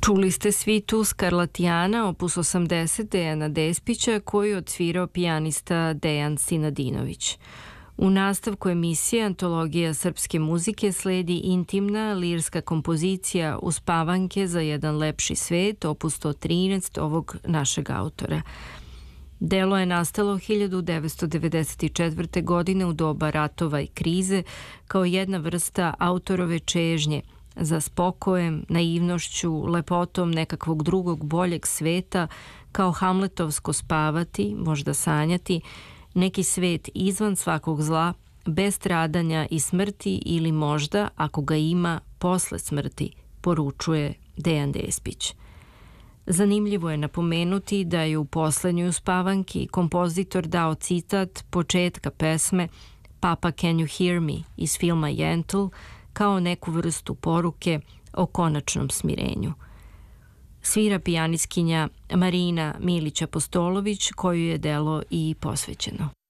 Čuli ste svitu Skarlatijana, opus 80 Dejana Despića, koju je odsvirao pijanista Dejan Sinadinović. U nastavku emisije Antologija srpske muzike sledi intimna lirska kompozicija Uspavanke za jedan lepši svet, opus 113 ovog našeg autora. Delo je nastalo 1994. godine u doba ratova i krize kao jedna vrsta autorove čežnje za spokojem, naivnošću, lepotom nekakvog drugog boljeg sveta, kao Hamletovsko spavati, možda sanjati, neki svet izvan svakog zla, bez stradanja i smrti ili možda, ako ga ima, posle smrti, poručuje Dejan Despić. Zanimljivo je napomenuti da je u poslednjoj Uspavanki kompozitor dao citat početka pesme Papa Can You Hear Me iz filma Yentl kao neku vrstu poruke o konačnom smirenju. Svira pijaniskinja Marina Milić Apostolović, koju je delo i posvećeno.